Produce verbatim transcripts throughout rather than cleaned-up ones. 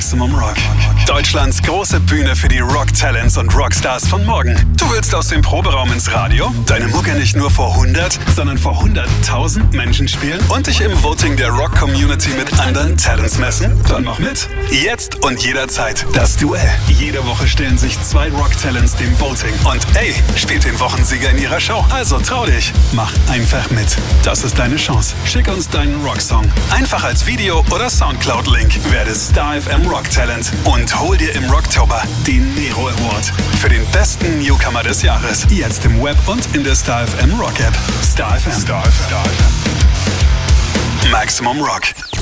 Maximum Rock. Deutschlands große Bühne für die Rock-Talents und Rockstars von morgen. Du willst aus dem Proberaum ins Radio, deine Mucke nicht nur vor hundert, sondern vor hunderttausend Menschen spielen und dich im Voting der Rock-Community mit anderen Talents messen? Dann mach mit. Jetzt und jederzeit das Duell. Jede Woche stellen sich zwei Rock-Talents dem Voting. Und ey, spielt den Wochensieger in ihrer Show. Also trau dich. Mach einfach mit. Das ist deine Chance. Schick uns deinen Rocksong. Einfach als Video oder Soundcloud-Link. Werde Star F M Rock Talent und hol dir im Rocktober den Nero Award für den besten Newcomer des Jahres. Jetzt im Web und in der Star F M Rock App. Star F M. Star F M. Maximum Rock.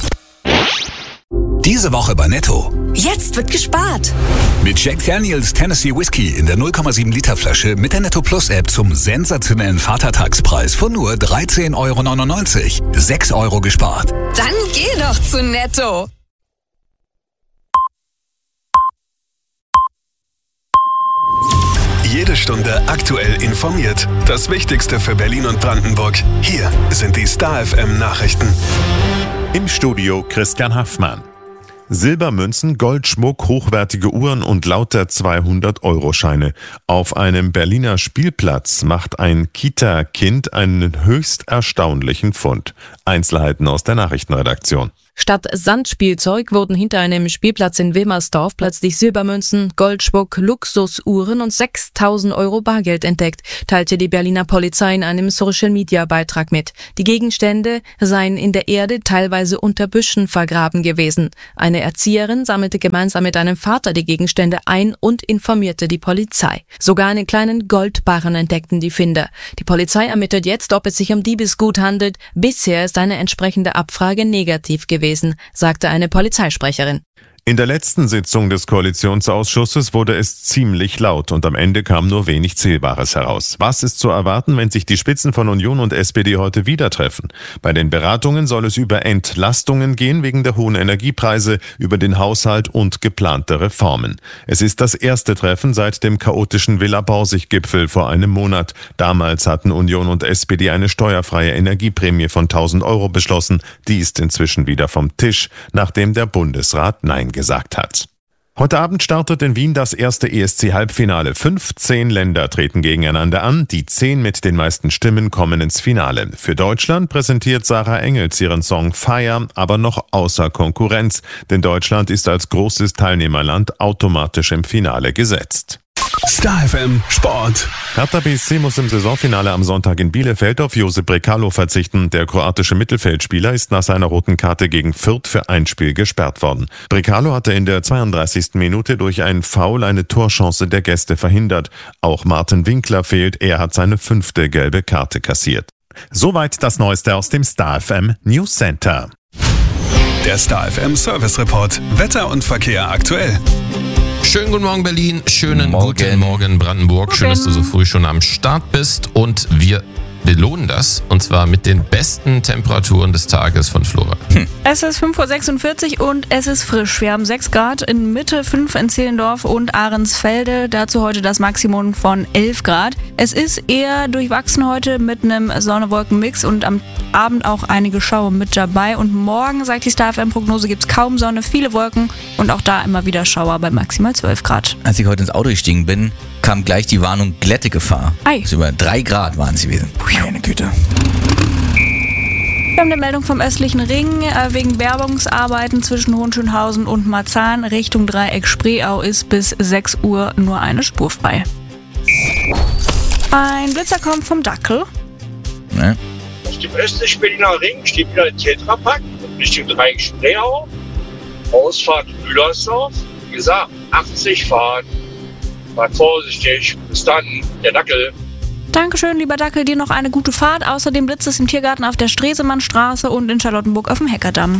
Diese Woche bei Netto. Jetzt wird gespart. Mit Jack Daniels Tennessee Whiskey in der null Komma sieben Liter Flasche mit der Netto Plus App zum sensationellen Vatertagspreis von nur dreizehn Euro neunundneunzig. sechs Euro gespart. Dann geh doch zu Netto. Jede Stunde aktuell informiert. Das Wichtigste für Berlin und Brandenburg. Hier sind die Star F M Nachrichten. Im Studio Christian Haffmann. Silbermünzen, Goldschmuck, hochwertige Uhren und lauter zweihundert-Euro-Scheine. Auf einem Berliner Spielplatz macht ein Kita-Kind einen höchst erstaunlichen Fund. Einzelheiten aus der Nachrichtenredaktion. Statt Sandspielzeug wurden hinter einem Spielplatz in Wilmersdorf plötzlich Silbermünzen, Goldschmuck, Luxusuhren und sechstausend Euro Bargeld entdeckt, teilte die Berliner Polizei in einem Social-Media-Beitrag mit. Die Gegenstände seien in der Erde teilweise unter Büschen vergraben gewesen. Eine Erzieherin sammelte gemeinsam mit einem Vater die Gegenstände ein und informierte die Polizei. Sogar einen kleinen Goldbarren entdeckten die Finder. Die Polizei ermittelt jetzt, ob es sich um Diebesgut handelt. Bisher ist eine entsprechende Abfrage negativ gewesen, sagte eine Polizeisprecherin. In der letzten Sitzung des Koalitionsausschusses wurde es ziemlich laut und am Ende kam nur wenig Zählbares heraus. Was ist zu erwarten, wenn sich die Spitzen von Union und S P D heute wieder treffen? Bei den Beratungen soll es über Entlastungen gehen wegen der hohen Energiepreise, über den Haushalt und geplante Reformen. Es ist das erste Treffen seit dem chaotischen Villa-Borsig-Gipfel vor einem Monat. Damals hatten Union und S P D eine steuerfreie Energieprämie von tausend Euro beschlossen. Die ist inzwischen wieder vom Tisch, nachdem der Bundesrat Nein gesagt hat. Heute Abend startet in Wien das erste E S C-Halbfinale. fünfzehn Länder treten gegeneinander an. Die zehn mit den meisten Stimmen kommen ins Finale. Für Deutschland präsentiert Sarah Engels ihren Song Fire, aber noch außer Konkurrenz. Denn Deutschland ist als großes Teilnehmerland automatisch im Finale gesetzt. Star F M Sport. Hertha B S C muss im Saisonfinale am Sonntag in Bielefeld auf Josip Brekalo verzichten. Der kroatische Mittelfeldspieler ist nach seiner roten Karte gegen Fürth für ein Spiel gesperrt worden. Brekalo hatte in der zweiunddreißigsten Minute durch einen Foul eine Torchance der Gäste verhindert. Auch Martin Winkler fehlt, er hat seine fünfte gelbe Karte kassiert. Soweit das Neueste aus dem Star F M News Center. Der Star F M Service Report. Wetter und Verkehr aktuell. Schönen guten Morgen Berlin, schönen Morgen. guten Morgen Brandenburg. Schön, dass du so früh schon am Start bist und wir belohnen das und zwar mit den besten Temperaturen des Tages von Flora. Hm. Es ist fünf Uhr sechsundvierzig und es ist frisch. Wir haben sechs Grad in Mitte, fünf in Zehlendorf und Ahrensfelde. Dazu heute das Maximum von elf Grad. Es ist eher durchwachsen heute mit einem Sonne-Wolken-Mix und am Abend auch einige Schauer mit dabei. Und morgen, sagt die Star F M-Prognose, gibt es kaum Sonne, viele Wolken und auch da immer wieder Schauer bei maximal zwölf Grad. Als ich heute ins Auto gestiegen bin, kam gleich die Warnung Glättegefahr. Ei. Also über drei Grad waren es gewesen. Meine Güte. Wir haben eine Meldung vom östlichen Ring. Wegen Bergungsarbeiten zwischen Hohenschönhausen und Marzahn Richtung Dreieck Spreeau ist bis sechs Uhr nur eine Spur frei. Ein Blitzer kommt vom Dackel. Ne? Auf dem östlichen Berliner Ring steht wieder ein Tetrapack Richtung Dreieck Spreeau. Ausfahrt Mühlersdorf. Wie gesagt, achtzig fahren. Fahrt vorsichtig. Bis dann, der Dackel. Dankeschön, lieber Dackel, dir noch eine gute Fahrt. Außerdem blitzt es im Tiergarten auf der Stresemannstraße und in Charlottenburg auf dem Heckerdamm.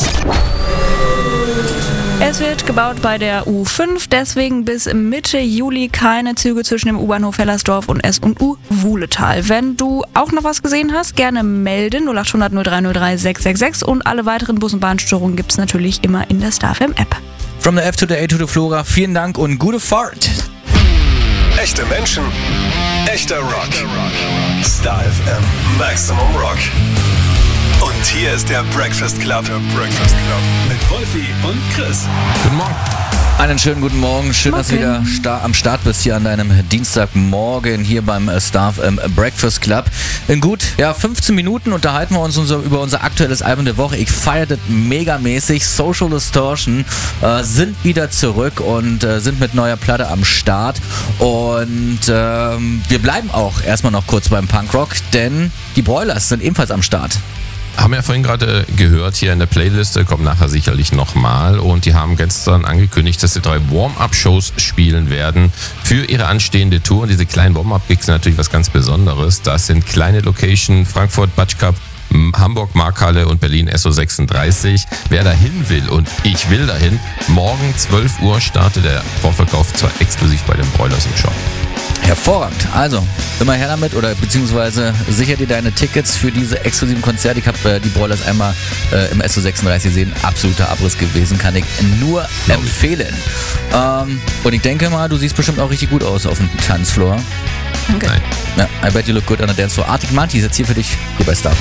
Es wird gebaut bei der U fünf, deswegen bis Mitte Juli keine Züge zwischen dem U-Bahnhof Hellersdorf und S und U Wuhletal. Wenn du auch noch was gesehen hast, gerne melden. null acht hundert null drei null drei sechs sechs sechs und alle weiteren Bus- und Bahnstörungen gibt es natürlich immer in der Star F M App. From the F to the A to the Flora, vielen Dank und gute Fahrt. Echte Menschen, echter Rock. Star F M Maximum Rock. Und hier ist der Breakfast Club. Der Breakfast Club. Mit Wolfi und Chris. Guten Morgen. Einen schönen guten Morgen. Schön, Morgen. dass du wieder sta- am Start bist hier an deinem Dienstagmorgen hier beim äh, Staff ähm, Breakfast Club. In gut ja, fünfzehn Minuten unterhalten wir uns unser, über unser aktuelles Album der Woche. Ich feiere das megamäßig. Social Distortion äh, sind wieder zurück und äh, sind mit neuer Platte am Start. Und ähm, wir bleiben auch erstmal noch kurz beim Punkrock, denn die Broilers sind ebenfalls am Start. Haben wir ja vorhin gerade gehört, hier in der Playliste, kommt nachher sicherlich nochmal. Und die haben gestern angekündigt, dass sie drei Warm-Up-Shows spielen werden für ihre anstehende Tour. Und diese kleinen Warm-Up-Gigs sind natürlich was ganz Besonderes. Das sind kleine Location, Frankfurt, Batschkap, Hamburg, Markthalle und Berlin S O sechsunddreißig. Wer dahin will und ich will dahin, morgen zwölf Uhr startet der Vorverkauf zwar exklusiv bei den Broilers im Shop. Hervorragend. Also, immer her damit oder beziehungsweise sicher dir deine Tickets für diese exklusiven Konzerte. Ich habe äh, die Broilers einmal äh, im S O sechsunddreißig gesehen. Absoluter Abriss gewesen, kann ich nur empfehlen. Ähm, und ich denke mal, du siehst bestimmt auch richtig gut aus auf dem Tanzfloor. Danke. Nein. Ja, I bet you look good on the dance floor. Arctic Monkeys jetzt hier für dich, hier bei Star.